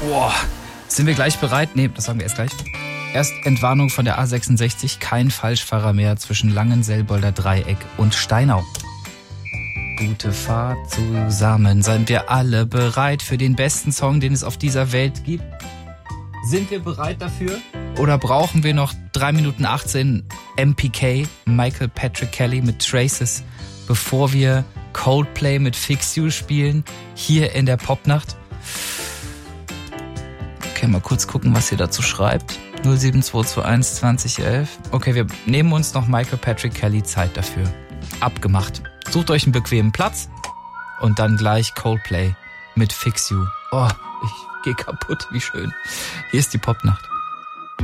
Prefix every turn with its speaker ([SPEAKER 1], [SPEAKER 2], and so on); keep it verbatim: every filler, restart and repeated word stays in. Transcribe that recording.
[SPEAKER 1] Boah, sind wir gleich bereit? Nee, das sagen wir erst gleich. Erst Entwarnung von der A sechsundsechzig, kein Falschfahrer mehr zwischen Langenselbolder Dreieck und Steinau. Gute Fahrt zusammen, sind wir alle bereit für den besten Song, den es auf dieser Welt gibt? Sind wir bereit dafür? Oder brauchen wir noch drei Minuten achtzehn M P K, Michael Patrick Kelly mit Traces, bevor wir Coldplay mit Fix You spielen, hier in der Popnacht? Okay, mal kurz gucken, was ihr dazu schreibt. null sieben zwei zwei eins zwanzig elf. Okay, wir nehmen uns noch Michael Patrick Kelly Zeit dafür. Abgemacht. Sucht euch einen bequemen Platz und dann gleich Coldplay mit Fix You. Oh, ich geh kaputt, wie schön. Hier ist die Popnacht.